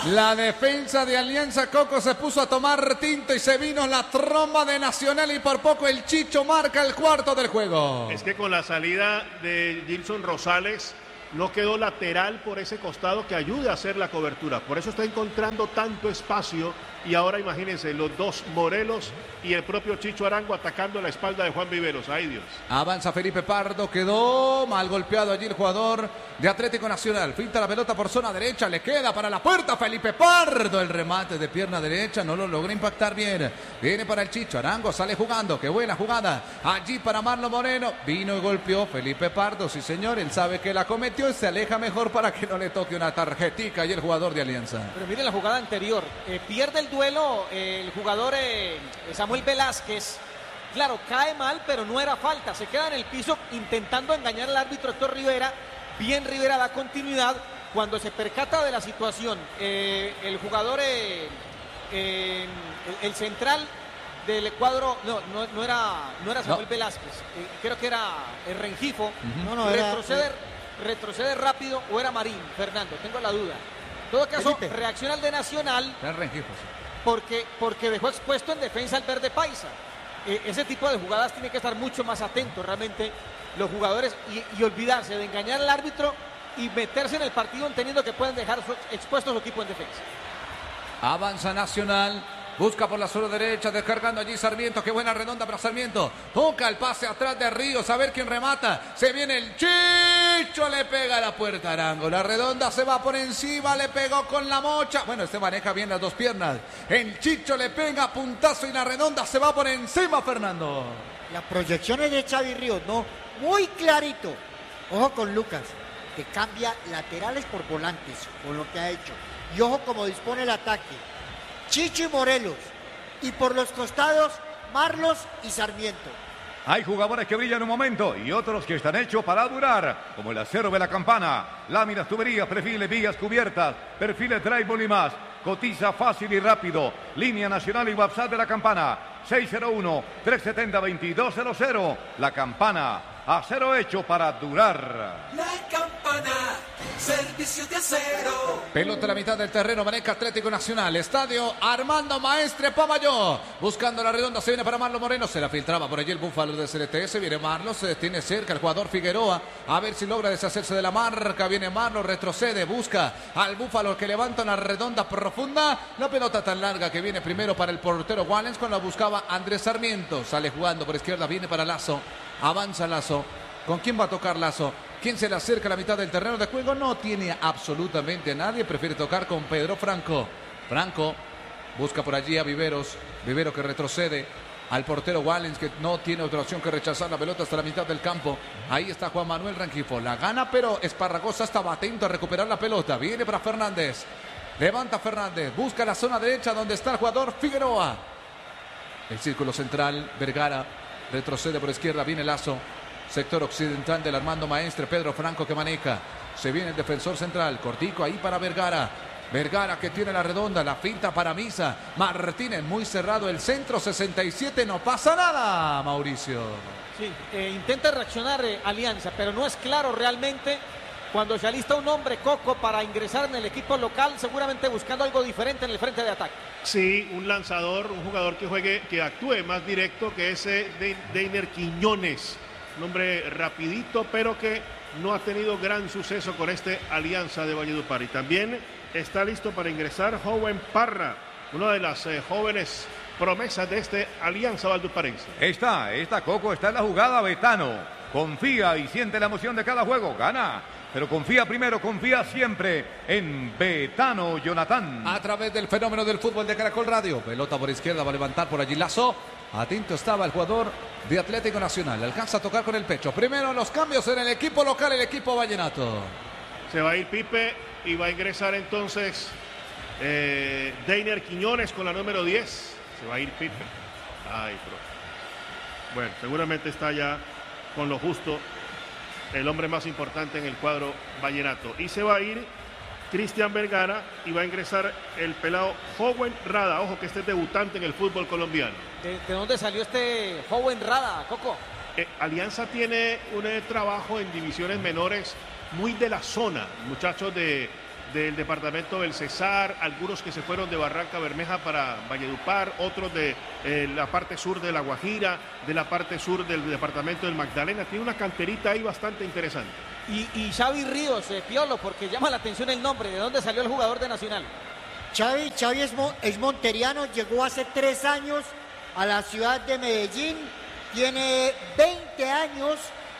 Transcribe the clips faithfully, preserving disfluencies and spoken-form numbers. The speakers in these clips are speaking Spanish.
La defensa de Alianza Coco se puso a tomar tinto y se vino la tromba de Nacional y por poco el Chicho marca el cuarto del juego. Es que con la salida de Gilson Rosales no quedó lateral por ese costado que ayude a hacer la cobertura. Por eso está encontrando tanto espacio y ahora imagínense los dos Morelos y el propio Chicho Arango atacando la espalda de Juan Viveros. ¡Ay, Dios! Avanza Felipe Pardo, quedó mal golpeado allí el jugador de Atlético Nacional. Finta la pelota por zona derecha, le queda para la puerta Felipe Pardo. El remate de pierna derecha no lo logra impactar bien. Viene para el Chicho Arango, sale jugando. ¡Qué buena jugada! Allí para Marlon Moreno. Vino y golpeó Felipe Pardo. Sí, señor, él sabe que la cometió y se aleja mejor para que no le toque una tarjetica y el jugador de Alianza. Pero mire la jugada anterior. Eh, pierde el duelo eh, el jugador eh, Samuel Velázquez. Claro, cae mal, pero no era falta. Se queda en el piso intentando engañar al árbitro Héctor Rivera. Bien Rivera da continuidad. Cuando se percata de la situación, eh, el jugador, eh, eh, el, el central del cuadro, no, no, no era, no era Samuel no. Velázquez. Eh, creo que era el Rengifo. Uh-huh. No, no, retrocede, era... retrocede rápido o era Marín, Fernando, tengo la duda. En todo caso, Felipe. Reacciona al de Nacional. Era Rengifo, sí. Porque, porque dejó expuesto en defensa al verde paisa. Eh, ese tipo de jugadas tiene que estar mucho más atentos realmente los jugadores y, y olvidarse de engañar al árbitro y meterse en el partido entendiendo que pueden dejar su, expuesto su equipo en defensa. Avanza Nacional. Busca por la zona derecha, descargando allí Sarmiento. Qué buena redonda para Sarmiento. Toca el pase atrás de Ríos. A ver quién remata. Se viene el Chicho. Le pega a la puerta Arango. La redonda se va por encima. Le pegó con la mocha. Bueno, este maneja bien las dos piernas. El Chicho le pega puntazo y la redonda se va por encima, Fernando. Las proyecciones de Xavi Ríos, ¿no? Muy clarito. Ojo con Lucas, que cambia laterales por volantes, con lo que ha hecho. Y ojo como dispone el ataque. Chicho y Morelos. Y por los costados, Marlos y Sarmiento. Hay jugadores que brillan un momento y otros que están hechos para durar, como el acero de la Campana, láminas, tuberías, perfiles, vigas cubiertas, perfiles drywall y más. Cotiza fácil y rápido. Línea nacional y WhatsApp de la Campana. seis cero uno, tres siete cero, dos dos cero cero. La Campana. Acero hecho para durar. La Campana, servicio de acero. Pelota a la mitad del terreno, maneja Atlético Nacional. Estadio Armando Maestre Pamayo. Buscando la redonda, se viene para Marlon Moreno. Se la filtraba por allí el búfalo de C L T S. Viene Marlon, se detiene cerca el jugador Figueroa. A ver si logra deshacerse de la marca. Viene Marlon, retrocede, busca al búfalo que levanta una redonda profunda. La pelota tan larga que viene primero para el portero Wallens cuando la buscaba Andrés Sarmiento. Sale jugando por izquierda, viene para Lazo. Avanza Lazo. ¿Con quién va a tocar Lazo? ¿Quién se le acerca a la mitad del terreno de juego? No tiene absolutamente nadie. Prefiere tocar con Pedro Franco. Franco busca por allí a Viveros. Vivero que retrocede al portero Wallens, que no tiene otra opción que rechazar la pelota hasta la mitad del campo. Ahí está Juan Manuel Rengifo. La gana, pero Esparragosa estaba atento a recuperar la pelota. Viene para Fernández. Levanta Fernández. Busca la zona derecha donde está el jugador Figueroa. El círculo central, Vergara. Retrocede por izquierda, viene Lazo. Sector occidental del Armando Maestre, Pedro Franco que maneja. Se viene el defensor central, cortico ahí para Vergara. Vergara que tiene la redonda, la finta para Misa. Martínez muy cerrado, el centro sesenta y siete, no pasa nada, Mauricio. Sí, eh, intenta reaccionar eh, Alianza, pero no es claro realmente. Cuando se alista un hombre, Coco, para ingresar en el equipo local, seguramente buscando algo diferente en el frente de ataque. Sí, un lanzador, un jugador que juegue, que actúe más directo que ese de Deiner Quiñones. Un hombre rapidito, pero que no ha tenido gran suceso con este Alianza de Valledupar. Y también está listo para ingresar Joven Parra, una de las eh, jóvenes promesas de este Alianza valduparense. Está, está Coco, está en la jugada Betano. Confía y siente la emoción de cada juego, gana. Pero confía primero, confía siempre en Betano Jonathan. A través del fenómeno del fútbol de Caracol Radio. Pelota por izquierda, va a levantar por allí Lazo. Atento estaba el jugador de Atlético Nacional. Alcanza a tocar con el pecho. Primero los cambios en el equipo local, el equipo vallenato. Se va a ir Pipe y va a ingresar entonces eh, Deiner Quiñones con la número diez. Se va a ir Pipe. Ay, pro. Bueno, seguramente está ya con lo justo el hombre más importante en el cuadro vallenato. Y se va a ir Cristian Vergara y va a ingresar el pelado Joven Rada. Ojo que este es debutante en el fútbol colombiano. ¿De, de dónde salió este Joven Rada, Coco? Eh, Alianza tiene un eh, trabajo en divisiones menores muy de la zona. Muchachos de, del departamento del Cesar, algunos que se fueron de Barranca Bermeja para Valledupar, otros de eh, la parte sur de La Guajira, de la parte sur del departamento del Magdalena. Tiene una canterita ahí bastante interesante. Y, y Xavi Ríos, eh, Piolo, porque llama la atención el nombre, ¿de dónde salió el jugador de Nacional? Xavi, Xavi es, mo, es monteriano, llegó hace tres años a la ciudad de Medellín, tiene veinte años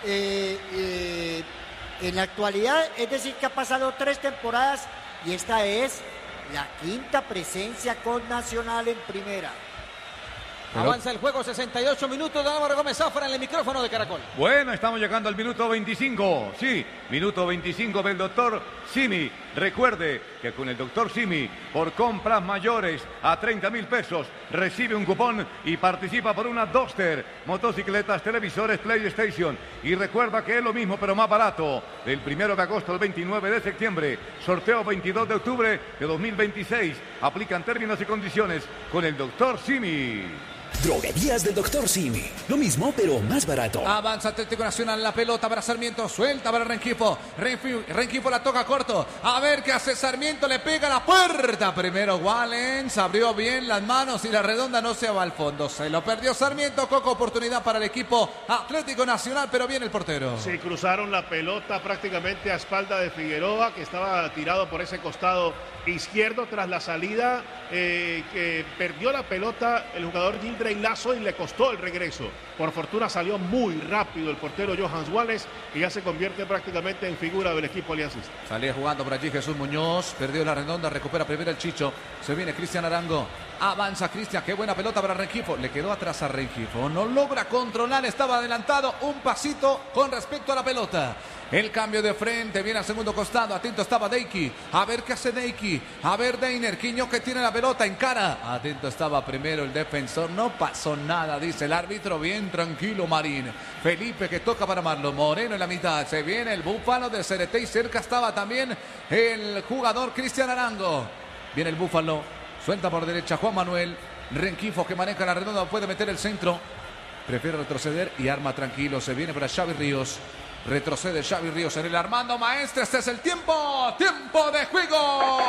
eh, eh, en la actualidad, es decir que ha pasado tres temporadas y esta es la quinta presencia con Nacional en primera. Pero... Avanza el juego, sesenta y ocho minutos, Don Álvaro Gómez Zafra en el micrófono de Caracol. Bueno, estamos llegando al minuto veinticinco. Sí, minuto veinticinco del doctor Simi. Recuerde que con el doctor Simi, por compras mayores a treinta mil pesos, recibe un cupón y participa por una Duster, motocicletas, televisores, PlayStation. Y recuerda que es lo mismo, pero más barato. Del primero de agosto al veintinueve de septiembre, sorteo veintidós de octubre de dos mil veintiséis. Aplican términos y condiciones con el doctor Simi. Droguerías del doctor Simi. Lo mismo, pero más barato. Avanza Atlético Nacional, la pelota para Sarmiento, suelta para Rengifo. Rengifo la toca corto. A ver qué hace Sarmiento, le pega a la puerta. Primero Wallens, abrió bien las manos y la redonda no se va al fondo. Se lo perdió Sarmiento, Coco, oportunidad para el equipo Atlético Nacional, pero viene el portero. Se cruzaron la pelota prácticamente a espalda de Figueroa, que estaba tirado por ese costado izquierdo tras la salida, eh, que perdió la pelota el jugador Gildrey Lazo y le costó el regreso. Por fortuna salió muy rápido el portero Johans Wallace, que ya se convierte prácticamente en figura del equipo aliancista. Salía jugando por allí Jesús Muñoz, perdió la redonda, recupera primero el Chicho, se viene Cristian Arango, avanza Cristian, qué buena pelota para Rengifo, le quedó atrás a Rengifo, no logra controlar, estaba adelantado un pasito con respecto a la pelota. El cambio de frente, viene al segundo costado, atento estaba Deiki, a ver qué hace Deiki, a ver Deiner, Quiñones que tiene la pelota en cara, atento estaba primero el defensor, no pasó nada, dice el árbitro, bien tranquilo Marín. Felipe que toca para Marlon Moreno en la mitad, se viene el Búfalo de C R T y cerca estaba también el jugador Cristian Arango. Viene el Búfalo, suelta por derecha Juan Manuel, Rengifo que maneja la redonda, puede meter el centro, prefiere retroceder y arma tranquilo, se viene para Xavi Ríos. Retrocede Xavi Ríos en el Armando Maestre. Este es el tiempo. Tiempo de juego.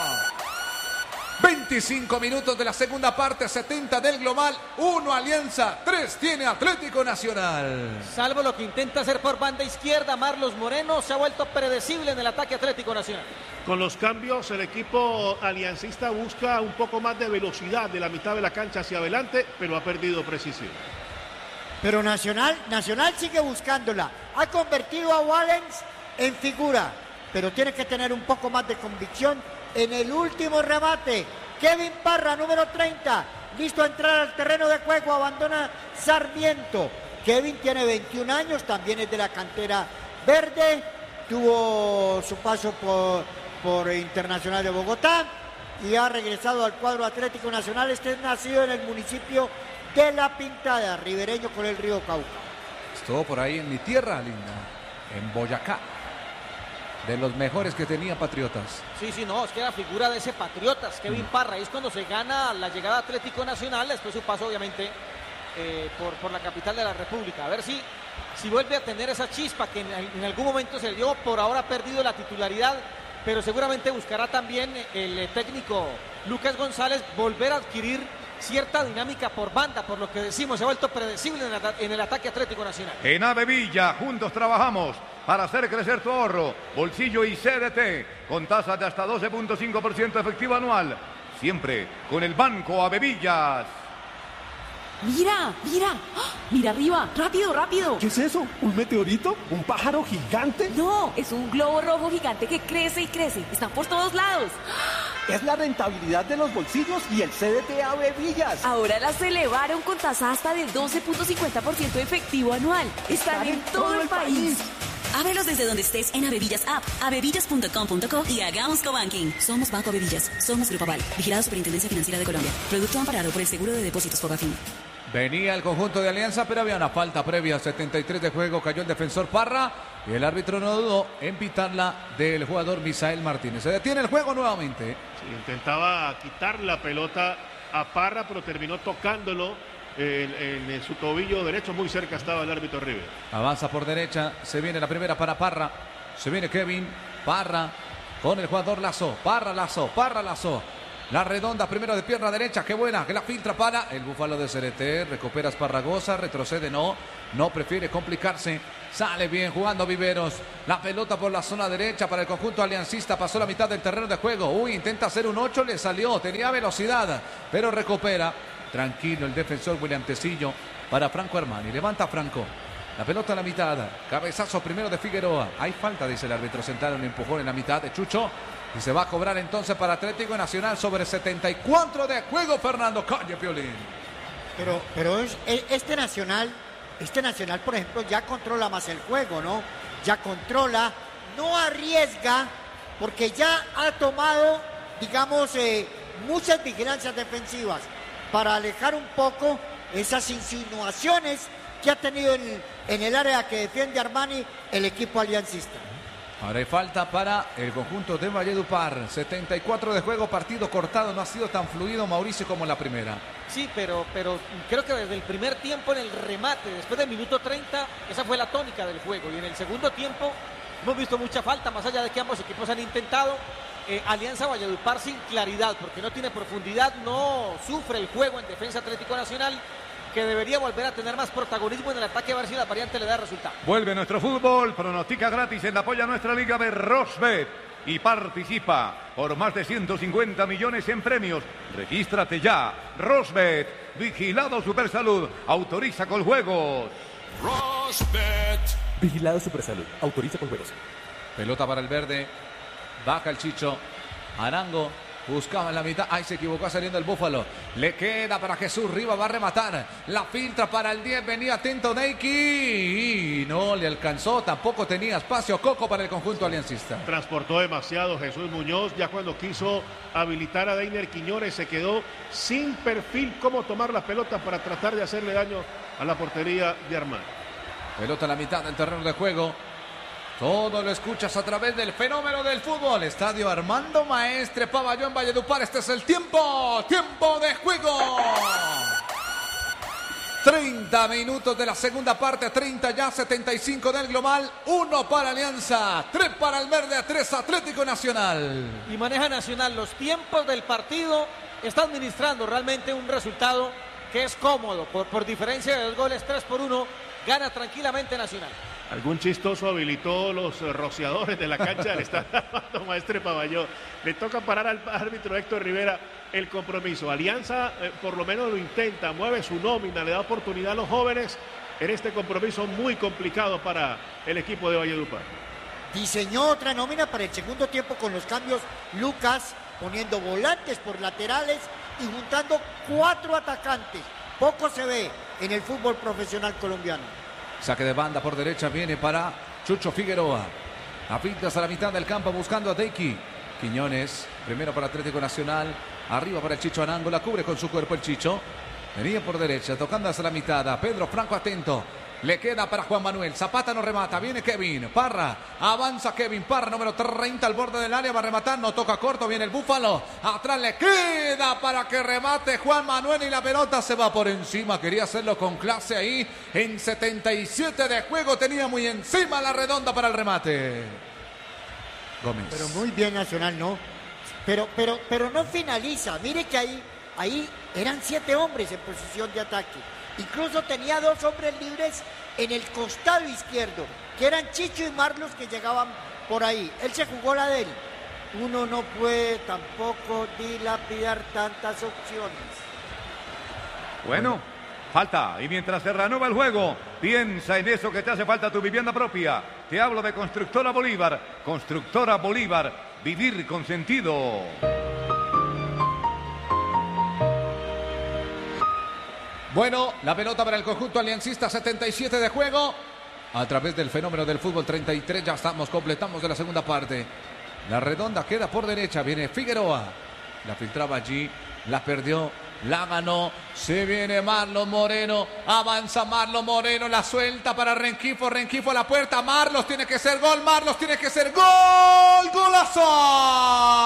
veinticinco minutos de la segunda parte. setenta del global. uno Alianza. tres tiene Atlético Nacional. Salvo lo que intenta hacer por banda izquierda Marlos Moreno, se ha vuelto predecible en el ataque Atlético Nacional. Con los cambios, el equipo aliancista busca un poco más de velocidad de la mitad de la cancha hacia adelante, pero ha perdido precisión. Pero Nacional, Nacional sigue buscándola. Ha convertido a Wallens en figura, pero tiene que tener un poco más de convicción en el último remate. Kevin Parra, número treinta, listo a entrar al terreno de juego, abandona Sarmiento. Kevin tiene veintiún años, también es de la cantera verde, tuvo su paso por, por Internacional de Bogotá y ha regresado al cuadro Atlético Nacional. Este es nacido en el municipio de La Pintada, ribereño con el río Cauca. Estuvo por ahí en mi tierra linda, en Boyacá, de los mejores que tenía Patriotas. Sí, sí, no, es que era figura de ese Patriotas, Kevin mm. Parra, es cuando se gana la llegada Atlético Nacional, después su paso obviamente eh, por, por la capital de la República. A ver si, si vuelve a tener esa chispa que en, en algún momento se le dio, por ahora ha perdido la titularidad, pero seguramente buscará también el eh, técnico Lucas González volver a adquirir cierta dinámica por banda, por lo que decimos, se ha vuelto predecible en el, en el ataque Atlético Nacional. En Avevilla, juntos trabajamos para hacer crecer tu ahorro, bolsillo y C D T, con tasas de hasta doce punto cinco por ciento efectivo anual, siempre con el Banco Avevillas. Mira, mira, ¡oh! Mira arriba, rápido, rápido. ¿Qué es eso? ¿Un meteorito? ¿Un pájaro gigante? No, es un globo rojo gigante que crece y crece, están por todos lados. Es la rentabilidad de los bolsillos y el C D T Avevillas. Ahora las elevaron con tasa hasta del doce punto cincuenta por ciento efectivo anual. Están, Están en, en todo, todo el país. país. Ábrelos desde donde estés en Avevillas App, avevillas punto com punto co y hagamos cobanking. Somos Banco Avevillas, somos Grupo Aval, vigilado Superintendencia Financiera de Colombia. Producto amparado por el Seguro de Depósitos Fogafín. Venía el conjunto de Alianza, pero había una falta previa, setenta y tres de juego, cayó el defensor Parra y el árbitro no dudó en pitarla del jugador Misael Martínez. Se detiene el juego nuevamente. Sí, intentaba quitar la pelota a Parra, pero terminó tocándolo en, en su tobillo derecho, muy cerca estaba el árbitro River. Avanza por derecha, se viene la primera para Parra, se viene Kevin, Parra, con el jugador Lazo. Parra Lazo, Parra Lazo. La redonda primero de pierna derecha, qué buena, que la filtra para el Búfalo de C R T. Recupera Esparragosa, retrocede, no, no prefiere complicarse. Sale bien jugando Viveros. La pelota por la zona derecha para el conjunto aliancista. Pasó la mitad del terreno de juego. Uy, intenta hacer un ocho, le salió, tenía velocidad, pero recupera. Tranquilo el defensor William Tecillo para Franco Armani. Levanta Franco. La pelota a la mitad. Cabezazo primero de Figueroa. Hay falta, dice el árbitro central, un empujón en la mitad de Chucho. Y se va a cobrar entonces para Atlético Nacional sobre setenta y cuatro de juego. Fernando Calle Piolín. Pero, pero es, es- este Nacional, este Nacional, por ejemplo, ya controla más el juego, ¿no? Ya controla, no arriesga, porque ya ha tomado, digamos, eh, muchas vigilancias defensivas para alejar un poco esas insinuaciones que ha tenido en, en el área que defiende Armani el equipo aliancista. Ahora hay falta para el conjunto de Valledupar. setenta y cuatro de juego, partido cortado. No ha sido tan fluido, Mauricio, como en la primera. Sí, pero, pero creo que desde el primer tiempo en el remate, después del minuto treinta, esa fue la tónica del juego. Y en el segundo tiempo hemos visto mucha falta, más allá de que ambos equipos han intentado. Eh, Alianza Valledupar sin claridad, porque no tiene profundidad, no sufre el juego en defensa Atlético Nacional, que debería volver a tener más protagonismo en el ataque, a ver si la variante le da resultado. Vuelve nuestro fútbol, pronostica gratis en la apoya nuestra liga de Rosbet y participa por más de ciento cincuenta millones en premios. Regístrate ya. Rosbet, vigilado Supersalud, autoriza con juegos. Rosbet. Vigilado Supersalud. Autoriza con juegos. Pelota para el verde. Baja el Chicho. Arango. Buscaba en la mitad. Ay, se equivocó saliendo el Búfalo. Le queda para Jesús Riva. Va a rematar. La filtra para el diez. Venía atento Neiki. Y no le alcanzó. Tampoco tenía espacio Coco para el conjunto aliancista. Transportó demasiado Jesús Muñoz. Ya cuando quiso habilitar a Deiner Quiñones se quedó sin perfil cómo tomar la pelota para tratar de hacerle daño a la portería de Armani. Pelota en la mitad del terreno de juego. Todo lo escuchas a través del fenómeno del fútbol. Estadio Armando Maestre Pabellón Valledupar. Este es el tiempo. Tiempo de juego. treinta minutos de la segunda parte. treinta ya, setenta y cinco del global. uno para Alianza. tres para el verde. tres Atlético Nacional. Y maneja Nacional los tiempos del partido. Está administrando realmente un resultado que es cómodo. Por, por diferencia de dos goles, tres por uno. Gana tranquilamente Nacional. Algún chistoso habilitó los eh, rociadores de la cancha del estadio Armando Maestre Pabellón. Le toca parar al árbitro Héctor Rivera el compromiso. Alianza eh, por lo menos lo intenta, mueve su nómina, le da oportunidad a los jóvenes en este compromiso muy complicado para el equipo de Valledupar. Diseñó otra nómina para el segundo tiempo con los cambios Lucas, poniendo volantes por laterales y juntando cuatro atacantes. Poco se ve en el fútbol profesional colombiano. Saque de banda por derecha viene para Chucho Figueroa. A pintas a la mitad del campo buscando a Deiki. Quiñones, primero para Atlético Nacional. Arriba para el Chicho Arango, la cubre con su cuerpo el Chicho. Venía por derecha, tocando hacia la mitad. A Pedro Franco atento. Le queda para Juan Manuel. Zapata no remata. Viene Kevin. Parra. Avanza Kevin. Parra, número treinta al borde del área. Va a rematar. No toca corto. Viene el Búfalo. Atrás le queda para que remate Juan Manuel. Y la pelota se va por encima. Quería hacerlo con clase ahí. En setenta y siete de juego. Tenía muy encima la redonda para el remate. Gómez. Pero muy bien Nacional, ¿no? Pero, pero, pero no finaliza. Mire que ahí, ahí eran siete hombres en posición de ataque. Incluso tenía dos hombres libres en el costado izquierdo, que eran Chicho y Marlos, que llegaban por ahí. Él se jugó la de él. Uno no puede tampoco dilapidar tantas opciones. Bueno, falta. Y mientras se reanuda el juego, piensa en eso que te hace falta tu vivienda propia. Te hablo de Constructora Bolívar. Constructora Bolívar, vivir con sentido. Bueno, la pelota para el conjunto aliancista, setenta y siete de juego. A través del fenómeno del fútbol, treinta y tres, ya estamos, completamos de la segunda parte. La redonda queda por derecha, viene Figueroa. La filtraba allí, la perdió, la ganó. Se viene Marlon Moreno, avanza Marlon Moreno, la suelta para Renquifo, Renquifo a la puerta. Marlos tiene que ser gol, Marlos tiene que ser gol, golazo.